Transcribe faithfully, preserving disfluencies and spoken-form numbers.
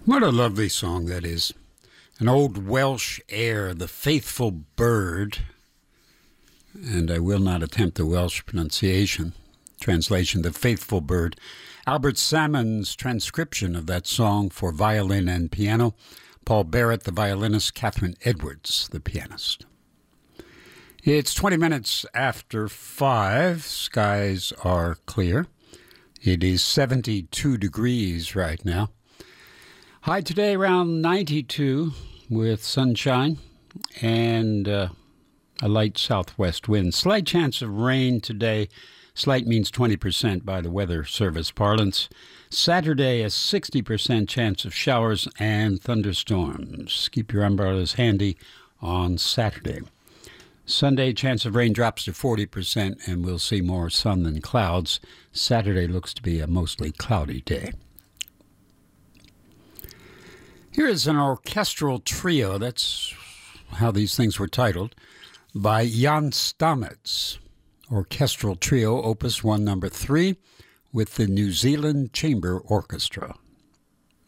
What a lovely song that is. An old Welsh air, The Faithful Bird. And I will not attempt the Welsh pronunciation. Translation, The Faithful Bird. Albert Salmon's transcription of that song for violin and piano. Paul Barrett, the violinist. Catherine Edwards, the pianist. It's twenty minutes after five. Skies are clear. It is seventy-two degrees right now. High today around ninety-two with sunshine and uh, a light southwest wind. Slight chance of rain today. Slight means twenty percent by the Weather Service parlance. Saturday, a sixty percent chance of showers and thunderstorms. Keep your umbrellas handy on Saturday. Sunday, chance of rain drops to forty percent, and we'll see more sun than clouds. Saturday looks to be a mostly cloudy day. Here is an orchestral trio, that's how these things were titled, by Jan Stamets. Orchestral trio, opus one, number three, with the New Zealand Chamber Orchestra.